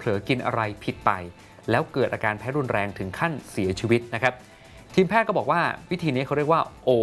ลอกินอะไรผิดไปแล้วเกิดอาการแพ้รุนแรงถึงขั้นเสียชีวิตนะครับทีมแพทย์ก็บอกว่าวิธีนี้เขาเรียกว่า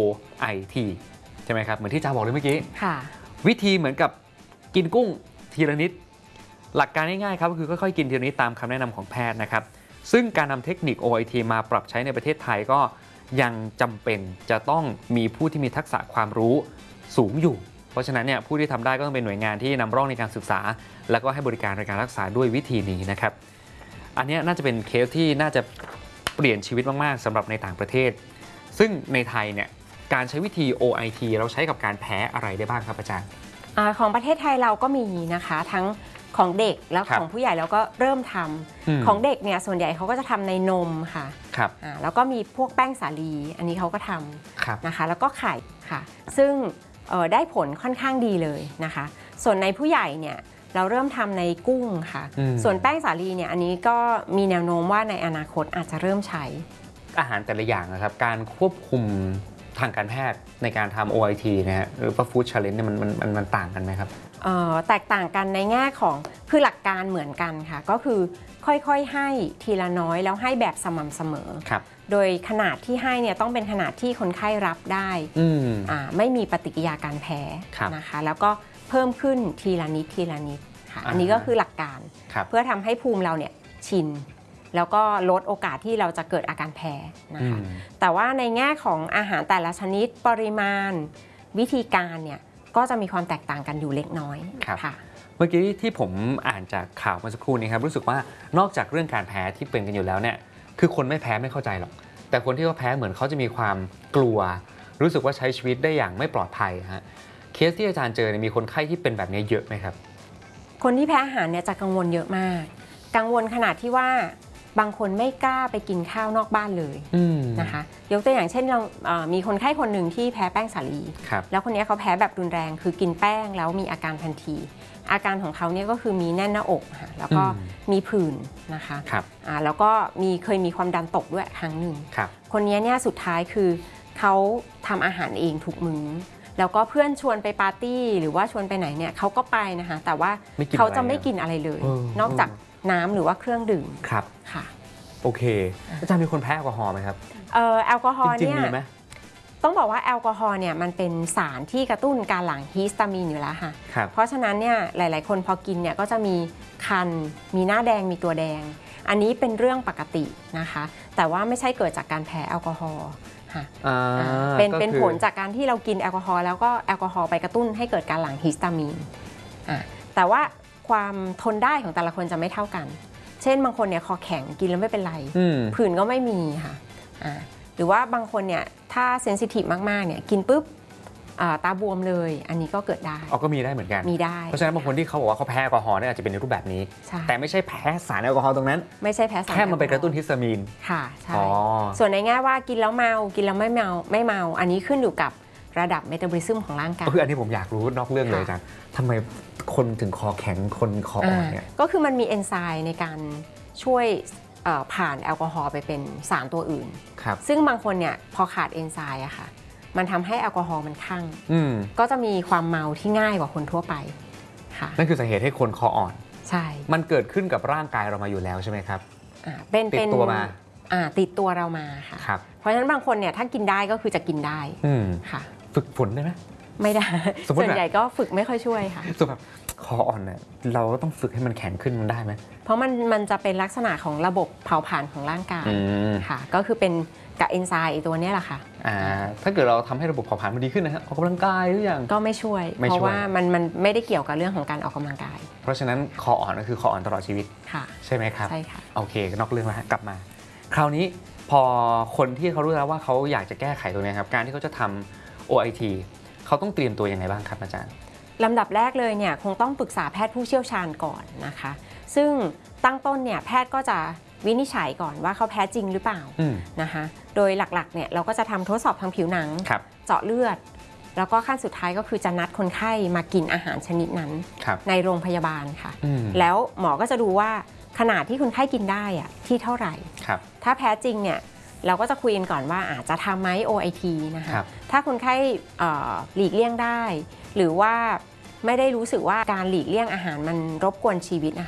OIT ใช่ไหมครับเหมือนที่จ้าบอกเลยเมื่อกี้วิธีเหมือนกับกินกุ้งทีละนิดหลักการง่ายๆครับก็คือค่อยๆกินทีละนิดตามคำแนะนำของแพทย์นะครับซึ่งการนำเทคนิค OIT มาปรับใช้ในประเทศไทยก็ยังจำเป็นจะต้องมีผู้ที่มีทักษะความรู้สูงอยู่เพราะฉะนั้นเนี่ยผู้ที่ทำได้ก็ต้องเป็นหน่วยงานที่นำร่องในการศึกษาแล้วก็ให้บริการในการรักษาด้วยวิธีนี้นะครับอันนี้น่าจะเป็นเคสที่น่าจะเปลี่ยนชีวิตมากๆสำหรับในต่างประเทศซึ่งในไทยเนี่ยการใช้วิธี OIT เราใช้กับการแพ้อะไรได้บ้างครับอาจารย์ของประเทศไทยเราก็มีนะคะทั้งของเด็กแล้วของผู้ใหญ่เราก็เริ่มทำของเด็กเนี่ยส่วนใหญ่เขาก็จะทำในนมค่ะแล้วก็มีพวกแป้งสาลีอันนี้เขาก็ทำนะคะแล้วก็ไข่ค่ะซึ่งได้ผลค่อนข้างดีเลยนะคะส่วนในผู้ใหญ่เนี่ยเราเริ่มทำในกุ้งค่ะส่วนแป้งสาลีเนี่ยอันนี้ก็มีแนวโน้มว่าในอนาคตอาจจะเริ่มใช้อาหารแต่ละอย่างนะครับการควบคุมทางการแพทย์ในการทำ OIT นะฮะหรือว่า Food Challenge เนี่ยมันต่างกันไหมครับแตกต่างกันในแง่ของคือหลักการเหมือนกันค่ะก็คือค่อยๆให้ทีละน้อยแล้วให้แบบสม่ำเสมอโดยขนาดที่ให้เนี่ยต้องเป็นขนาดที่คนไข้รับได้ไม่มีปฏิกิริยาการแพ้นะคะแล้วก็เพิ่มขึ้นทีละนิดทีละนิดค่ะอันนี้ก็คือหลักการเพื่อทำให้ภูมิเราเนี่ยชินแล้วก็ลดโอกาสที่เราจะเกิดอาการแพ้นะคะแต่ว่าในแง่ของอาหารแต่ละชนิดปริมาณวิธีการเนี่ยก็จะมีความแตกต่างกันอยู่เล็กน้อยค่ะเมื่อกี้ที่ผมอ่านจากข่าวเมื่อสักครู่นี้ครับรู้สึกว่านอกจากเรื่องการแพ้ที่เป็นกันอยู่แล้วเนี่ยคือคนไม่แพ้ไม่เข้าใจหรอกแต่คนที่เขาแพ้เหมือนเขาจะมีความกลัวรู้สึกว่าใช้ชีวิตได้อย่างไม่ปลอดภัยฮะเคสที่อาจารย์เจอมีคนไข้ที่เป็นแบบนี้เยอะไหมครับคนที่แพ้อาหารเนี่ยจะกังวลเยอะมากกังวลขนาดที่ว่าบางคนไม่กล้าไปกินข้าวนอกบ้านเลยนะคะยกตัวอย่างเช่นเรามีคนไข้คนหนึ่งที่แพ้แป้งสาลีแล้วคนนี้เขาแพ้แบบรุนแรงคือกินแป้งแล้วมีอาการทันทีอาการของเขาเนี่ยก็คือมีแน่นหน้าอกค่ะแล้วก็มีผื่นนะคะแล้วก็เคยมีความดันตกด้วยครั้งหนึ่งคนนี้เนี่ยสุดท้ายคือเขาทำอาหารเองทุกมื้อแล้วก็เพื่อนชวนไปปาร์ตี้หรือว่าชวนไปไหนเนี่ยเขาก็ไปนะคะแต่ว่าเขาจะไม่กินอะไรเลยนอกจากน้ำหรือว่าเครื่องดื่มครับค่ะโอเคอาจารย์มีคนแพ้แอลกอฮอล์ไหมครับแอลกอฮอล์เนี่ยต้องบอกว่าแอลกอฮอล์เนี่ยมันเป็นสารที่กระตุ้นการหลั่งฮิสตามีนอยู่แล้วค่ะเพราะฉะนั้นเนี่ยหลายๆคนพอกินเนี่ยก็จะมีคันมีหน้าแดงมีตัวแดงอันนี้เป็นเรื่องปกตินะคะแต่ว่าไม่ใช่เกิดจากการแพ้แอลกอฮอล์เป็นผลจากการที่เรากินแอลกอฮอล์แล้วก็แอลกอฮอล์ไปกระตุ้นให้เกิดการหลั่งฮิสตามีนแต่ว่าความทนได้ของแต่ละคนจะไม่เท่ากันเช่นบางคนเนี่ยคอแข็งกินแล้วไม่เป็นไรผื่นก็ไม่มีค่ะหรือว่าบางคนเนี่ยถ้าเซนซิทีฟมากๆเนี่ยกินปุ๊บตาบวมเลยอันนี้ก็เกิดได้ก็มีได้เหมือนกันมีได้เพราะฉะนั้นบางคนที่เขาบอกว่าเขาแพ้แอลกอฮอล์เนี่ยอาจจะเป็นในรูปแบบนี้แต่ไม่ใช่แพ้สารแอลกอฮอล์ตรงนั้นไม่ใช่แพ้สารแค่มันไปกระตุ้นฮิสตามีนค่ะใช่ส่วนในแง่ว่ากินแล้วเมากินแล้วไม่เมาอันนี้ขึ้นอยู่กับระดับเมตาบอลิซึมของร่างกายอันนี้ผมอยากรู้นอกเรื่องเลยอาจารย์ทำไมคนถึงคอแข็งคนคออ่อนเนี่ยก็คือมันมีเอนไซม์ในการช่วยผ่านแอลกอฮอล์ไปเป็นสารตัวอื่นซึ่งบางคนเนี่ยพอขาดเอนไซม์อะค่ะมันทำให้แอลกอฮอล์มันคั่งก็จะมีความเมาที่ง่ายกว่าคนทั่วไปค่ะนั่นคือสาเหตุให้คนคออ่อนใช่มันเกิดขึ้นกับร่างกายเรามาอยู่แล้วใช่ไหมครับติดตัวมาติดตัวเรามาค่ะเพราะฉะนั้นบางคนเนี่ยถ้ากินได้ก็คือจะกินได้ค่ะฝึกฝนได้ไหมไม่ได้ส่วนใหญ่ก็ฝึกไม่ค่อยช่วยค่ะส่วนแบบคออ่อนเนี่ยเราก็ต้องฝึกให้มันแข็งขึ้นมันได้ไหมเพราะมันจะเป็นลักษณะของระบบเผาผลาญของร่างกายค่ะก็คือเป็นกับเอนไซม์ตัวนี้แหละค่ะถ้าเกิดเราทำให้ระบบเผาผลาญมันดีขึ้นนะฮะออกกำลังกายหรือยังก็ไม่ช่วยเพราะว่ามันไม่ได้เกี่ยวกับเรื่องของการออกกำลังกายเพราะฉะนั้นคออ่อนก็คือคออ่อนตลอดชีวิตใช่ไหมครับใช่ค่ะโอเคนอกเรื่องแล้วกลับมาคราวนี้พอคนที่เขารู้แล้วว่าเขาอยากจะแก้ไขตัวนี้ครับการที่เขาจะทำ OIT เขาต้องเตรียมตัวยังไงบ้างครับอาจารย์ลำดับแรกเลยเนี่ยคงต้องปรึกษาแพทย์ผู้เชี่ยวชาญก่อนนะคะซึ่งตั้งต้นเนี่ยแพทย์ก็จะวินิจฉัยก่อนว่าเขาแพ้จริงหรือเปล่านะคะโดยหลักๆเนี่ยเราก็จะทำทดสอบทางผิวหนังเจาะเลือดแล้วก็ขั้นสุดท้ายก็คือจะนัดคนไข้มากินอาหารชนิดนั้นในโรงพยาบาลค่ะแล้วหมอก็จะดูว่าขนาดที่คนไข้กินได้อะที่เท่าไหร่ถ้าแพ้จริงเนี่ยเราก็จะคุยกันก่อนว่าอาจจะทำไหม OIT นะคะถ้าคนไข้หลีกเลี่ยงได้หรือว่าไม่ได้รู้สึกว่าการหลีกเลี่ยงอาหารมันรบกวนชีวิตนะคะ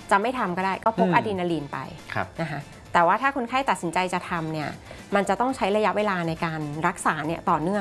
จะไม่ทำก็ได้ก็พกอะดรีนาลีนไปนะคะแต่ว่าถ้าคนไข้ตัดสินใจจะทำเนี่ยมันจะต้องใช้ระยะเวลาในการรักษาเนี่ยต่อเนื่อง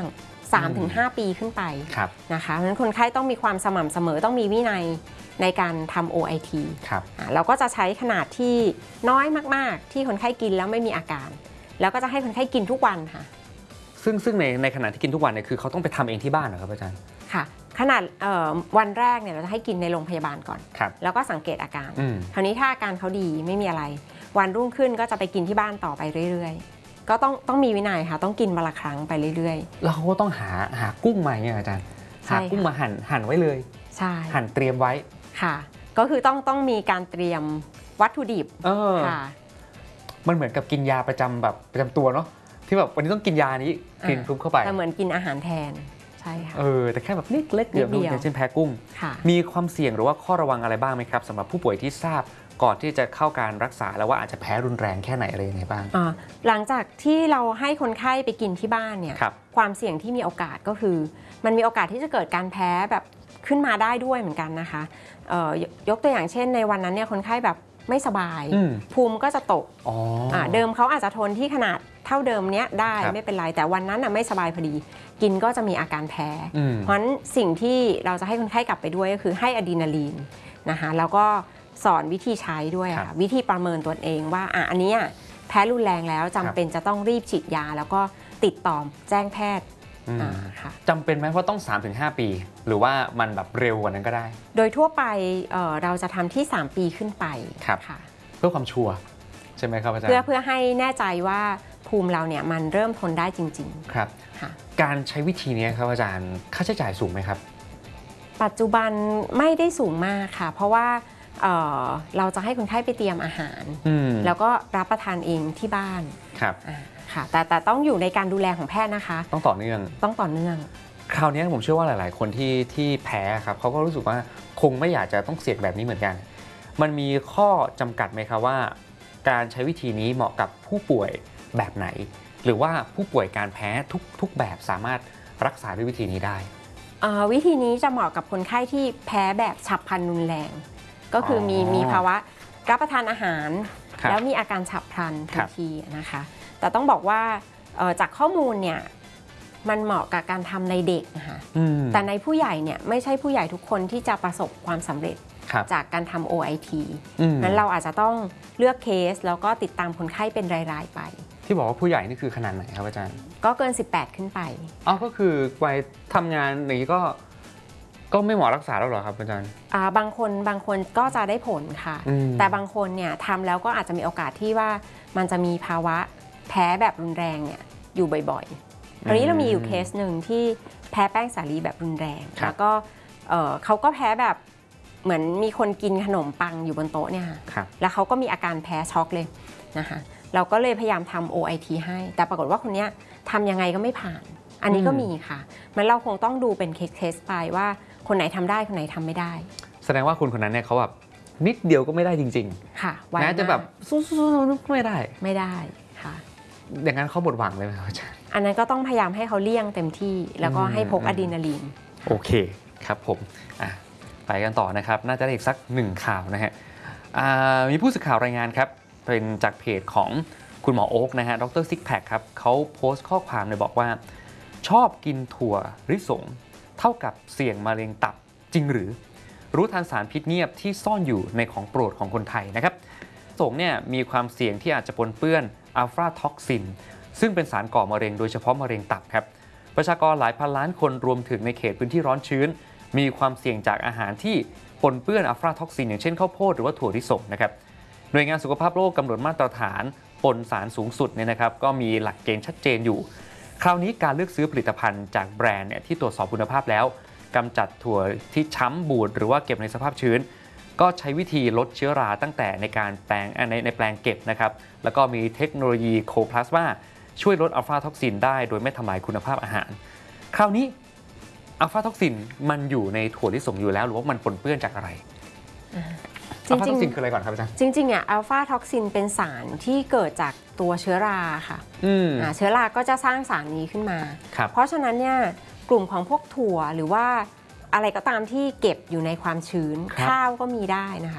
3-5 ปีขึ้นไปนะคะเพราะฉะนั้นคนไข้ต้องมีความสม่ำเสมอต้องมีวินัยในการทำ OIT เราก็จะใช้ขนาดที่น้อยมากๆที่คนไข้กินแล้วไม่มีอาการแล้วก็จะให้คนไข้กินทุกวันค่ะซึ่งในขณะที่กินทุกวันเนี่ยคือเขาต้องไปทำเองที่บ้านเหรอครับอาจารย์ค่ะขนาดวันแรกเนี่ยเราจะให้กินในโรงพยาบาลก่อนแล้วก็สังเกตอาการคราวนี้ถ้าอาการเขาดีไม่มีอะไรวันรุ่งขึ้นก็จะไปกินที่บ้านต่อไปเรื่อยๆก็ต้องมีวินัยค่ะต้องกินวันละครั้งไปเรื่อยๆแล้วเขาก็ต้องหากุ้งมาเนี่ยอาจารย์หากุ้งมาหั่นไว้เลยใช่หั่นเตรียมไว้ค่ะก็คือต้องมีการเตรียมวัตถุดิบค่ะมันเหมือนกับกินยาประจำตัวเนาะที่แบบวันนี้ต้องกินยานี้กินปุ๊บเข้าไปแต่เหมือนกินอาหารแทนใช่ค่ะแต่แค่แบบนิดเล็กเดียวอย่างเช่นแพ้กุ้งมีความเสี่ยงหรือว่าข้อระวังอะไรบ้างไหมครับสำหรับผู้ป่วยที่ทราบก่อนที่จะเข้าการรักษาแล้วว่าอาจจะแพ้รุนแรงแค่ไหนอะไรยังไงบ้างหลังจากที่เราให้คนไข้ไปกินที่บ้านเนี่ยความเสี่ยงที่มีโอกาสก็คือมันมีโอกาสที่จะเกิดการแพ้แบบขึ้นมาได้ด้วยเหมือนกันนะคะยกตัวอย่างเช่นในวันนั้นเนี่ยคนไข้แบบไม่สบายภูมิก็จะตกเดิมเขาอาจจะทนที่ขนาดเท่าเดิมเนี้ยได้ไม่เป็นไรแต่วันนั้นไม่สบายพอดีกินก็จะมีอาการแพ้เพราะฉะนั้นสิ่งที่เราจะให้คนไข้กลับไปด้วยก็คือให้อะดรีนาลีนนะคะแล้วก็สอนวิธีใช้ด้วยค่ะวิธีประเมินตัวเองว่าอันนี้แพ้รุนแรงแล้วจำเป็นจะต้องรีบฉีดยาแล้วก็ติดต่อแจ้งแพทย์จำเป็นไหมว่าต้อง 3-5 ปีหรือว่ามันแบบเร็วกว่านั้นก็ได้โดยทั่วไปเราจะทำที่3 ปีขึ้นไปค่ะเพื่อความชัวร์ใช่ไหมครับอาจารย์เพื่อให้แน่ใจว่าภูมิเราเนี่ยมันเริ่มทนได้จริงๆครับการใช้วิธีนี้ครับอาจารย์ค่าใช้จ่ายสูงไหมครับปัจจุบันไม่ได้สูงมากค่ะเพราะว่าเราจะให้คนไข้ไปเตรียมอาหารแล้วก็รับประทานเองที่บ้านครับค่ะแต่ต้องอยู่ในการดูแลของแพทย์นะคะต้องต่อเนื่องคราวนี้ผมเชื่อว่าหลายๆคนที่แพ้ครับเขาก็รู้สึกว่าคงไม่อยากจะต้องเสี่ยงแบบนี้เหมือนกันมันมีข้อจำกัดไหมครับว่าการใช้วิธีนี้เหมาะกับผู้ป่วยแบบไหนหรือว่าผู้ป่วยการแพ้ทุกแบบสามารถรักษาด้วยวิธีนี้ได้วิธีนี้จะเหมาะกับคนไข้ที่แพ้แบบฉับพลันรุนแรงก็คือมีภาวะรับประทานอาหารแล้วมีอาการฉับพลันทันทีนะคะแต่ต้องบอกว่าจากข้อมูลเนี่ยมันเหมาะกับการทำในเด็กนะคะแต่ในผู้ใหญ่เนี่ยไม่ใช่ผู้ใหญ่ทุกคนที่จะประสบความสำเร็จจากการทำ OIT นั้นเราอาจจะต้องเลือกเคสแล้วก็ติดตามคนไข้เป็นรายๆไปที่บอกว่าผู้ใหญ่นี่คือขนาดไหนครับอาจารย์ก็เกิน18ขึ้นไปก็คือวัยทำงานอย่างนี้ก็ไม่เหมาะรักษาแล้วหรอครับอาจารย์บางคนก็จะได้ผลค่ะแต่บางคนเนี่ยทำแล้วก็อาจจะมีโอกาสที่ว่ามันจะมีภาวะแพ้แบบรุนแรงเนี่ยอยู่บ่อยๆตอนนี้เรามีอยู่เคสหนึ่งที่แพ้แป้งสาลีแบบรุนแรงแล้วก็เขาก็แพ้แบบเหมือนมีคนกินขนมปังอยู่บนโต๊ะเนี่ยแล้วเขาก็มีอาการแพ้ช็อกเลยนะคะเราก็เลยพยายามทำ OIT ให้แต่ปรากฏว่าคนนี้ทำยังไงก็ไม่ผ่านอันนี้ก็มีค่ะมันเราคงต้องดูเป็นเคสไปว่าคนไหนทำได้คนไหนทำไม่ได้แสดงว่าคนนั้นเนี่ยเขาแบบนิดเดียวก็ไม่ได้จริงๆค่ะแม้จะแบบสู้ๆไม่ได้ค่ะอย่างนั้นเขาหมดหวังเลยไหมครับอาจารย์อันนั้นก็ต้องพยายามให้เขาเลี่ยงเต็มที่แล้วก็ให้พกอะดรีนาลีนโอเคครับผมไปกันต่อนะครับน่าจะได้อีกสัก1ข่าวนะฮะมีผู้สื่อข่าวรายงานครับเป็นจากเพจของคุณหมอโอ๊กนะฮะดรซิกแพคครับเขาโพสต์ข้อความเลยบอกว่าชอบกินถั่วลิสงเท่ากับเสี่ยงมะเร็งตับจริงหรือรู้ทันสารพิษเงียบที่ซ่อนอยู่ในของโปรดของคนไทยนะครับลิสงเนี่ยมีความเสี่ยงที่อาจจะปนเปื้อนอัลฟาท็อกซินซึ่งเป็นสารก่อมะเร็งโดยเฉพาะมะเร็งตับครับประชากรหลายพันล้านคนรวมถึงในเขตพื้นที่ร้อนชื้นมีความเสี่ยงจากอาหารที่ปนเปื้อนอัลฟาท็อกซินอย่างเช่นข้าวโพดหรือว่าถั่วลิสงนะครับหน่วยงานสุขภาพโลกกำหนดมาตรฐานปนสารสูงสุดเนี่ยนะครับก็มีหลักเกณฑ์ชัดเจนอยู่คราวนี้การเลือกซื้อผลิตภัณฑ์จากแบรนด์เนี่ยที่ตรวจสอบคุณภาพแล้วกำจัดถั่วที่ช้ำบูดหรือว่าเก็บในสภาพชื้นก็ใช้วิธีลดเชื้อราตั้งแต่ในการแปลงในแปลงเก็บนะครับแล้วก็มีเทคโนโลยีโคพลาสมาช่วยลดอัลฟาท็อกซินได้โดยไม่ทำลายคุณภาพอาหารคราวนี้อัลฟาท็อกซินมันอยู่ในถั่วลิสงอยู่แล้วหรือว่ามันปนเปื้อนจากอะไรอัลฟาท็อกซินคืออะไรก่อนครับอาจารย์จริงๆเนี่ยอัลฟาท็อกซินเป็นสารที่เกิดจากตัวเชื้อราค่ะเชื้อราก็จะสร้างสารนี้ขึ้นมาเพราะฉะนั้นเนี่ยกลุ่มของพวกถั่วหรือว่าอะไรก็ตามที่เก็บอยู่ในความชื้นข้าวก็มีได้นะคะ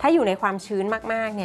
ถ้าอยู่ในความชื้นมากๆเนี่ย